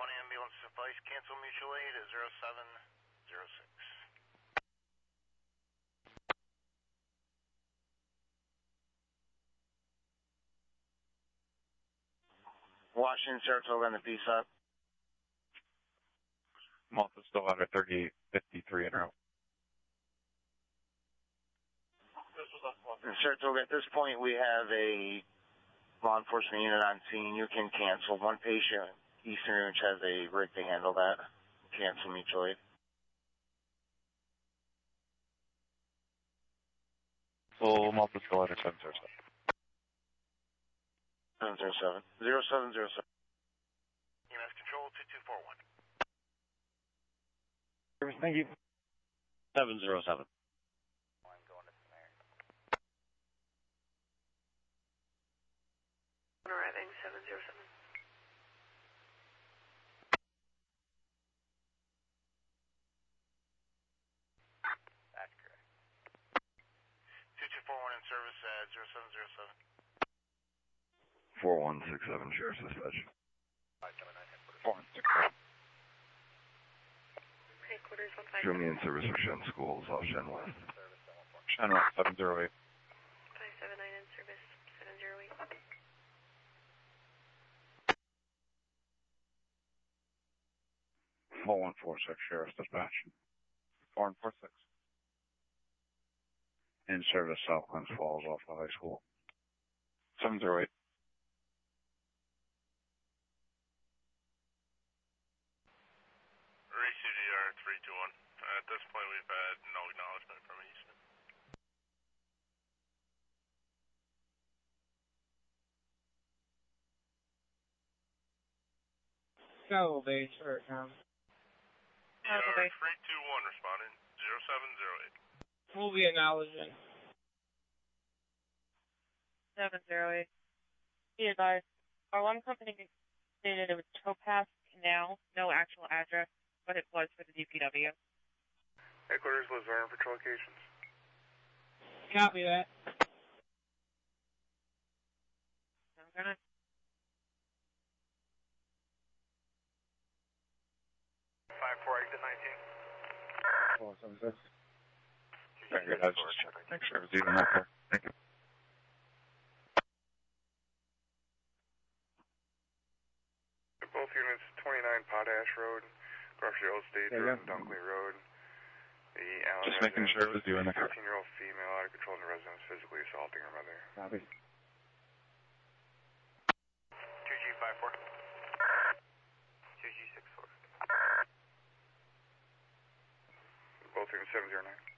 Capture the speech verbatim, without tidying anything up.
one ambulance suffice. Cancel mutual aid at zero seven zero six. Washington, Saratoga on the P side. Malta still out at thirty-eight fifty-three en route. In Saratoga, at this point, we have a law enforcement unit on scene. You can cancel. One patient, Eastern Range, has a rig to handle that. Cancel mutual aid. Full Malta still out at seven zero seven. seven zero seven. zero seven zero seven. E M S control two two four one. Thank you. seven zero seven. I'm going to Samaritan. Arriving seven zero seven. That's correct. two two four one in service at zero seven zero seven. four one six seven, Sheriff's Dispatch. five seven nine headquarters. four one six seven. Headquarters one five Show me in service for Shen Schools off Shen West. Shen West, seven zero eight. five seven nine in service, seven zero eight. four one four six, Sheriff's Dispatch. four one four six. In service, South Glens Falls off the high school. seven zero eight. C D R three two one. At this point, we've had no acknowledgement from Easton. Salvage, or, um... C D R three two one responding, zero seven zero eight. We'll be acknowledging. seven zero eight. Be advised, our one company stated it was Topaz Canal, no actual address, but it was for the D P W. Headquarters, Luzerne Patrol Locations. Copy that. Okay. five four exit nineteen. four seven six. Very good. I was just checking. Make sure I was even up there. Thank you. Both units, twenty-nine Potash Road, Garfield State Road, and Dunkley Road. The Allen Just making sure it was you in the car. fifteen-year-old female out of control in the residence, physically assaulting her mother. Copy. two G five four. two G six four. Both units seven zero nine.